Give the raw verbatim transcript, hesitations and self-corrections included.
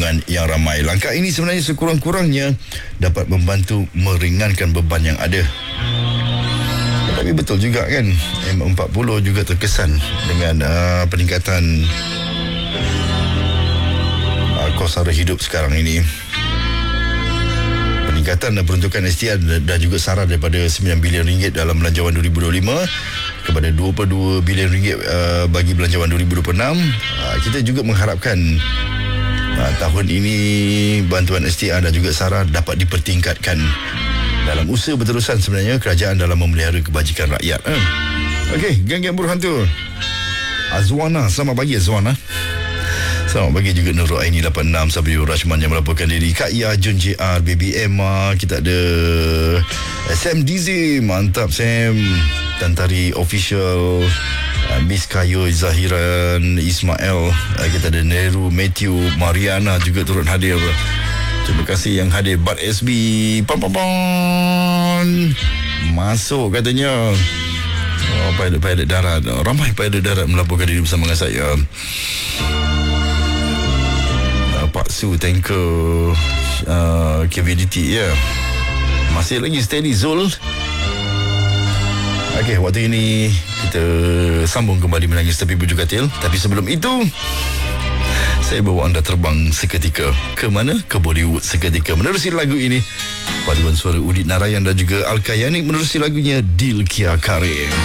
rombongan yang ramai. Langkah ini sebenarnya sekurang-kurangnya dapat membantu meringankan beban yang ada. Tapi betul juga kan, M empat puluh juga terkesan dengan uh, peningkatan uh, kos sara hidup sekarang ini. Peningkatan dan peruntukan S T R dan juga sara daripada sembilan bilion ringgit dalam belanjawan dua ribu dua puluh lima kepada dua puluh dua bilion ringgit uh, bagi belanjawan dua ribu dua puluh enam. Uh, kita juga mengharapkan uh, tahun ini bantuan S T R dan juga sara dapat dipertingkatkan dalam usaha berterusan sebenarnya kerajaan dalam memelihara kebajikan rakyat. Eh. Okey, geng-geng buruh hantu. Azwana, selamat pagi Azwana. Selamat pagi juga Nurul Aini lapan enam, Sabiur Rashman yang melaporkan diri. Kak Ya Jun J R, Baby Emma, kita ada Sam Dizzy, mantap Sam. Tantari Official, Miss Kayo Zahiran Ismail, kita ada Neru Matthew, Mariana juga turut hadir. Terima kasih yang hadir. Bat S B pam, pam, pam. Masuk katanya. Oh, pilot-pilot darat. Ramai pilot darat melaporkan diri bersama dengan saya. uh, Pak Su tanker uh, K V D T ya. Masih lagi steady Zul. Okey, waktu ini kita sambung kembali Menangis Tepi Bujur Katil. Tapi sebelum itu, saya bawa anda terbang seketika. Ke mana? Ke Bollywood seketika. Menerusi lagu ini, paduan suara Udit Narayan dan juga Al-Kayanik menerusi lagunya Dil Kya Kare.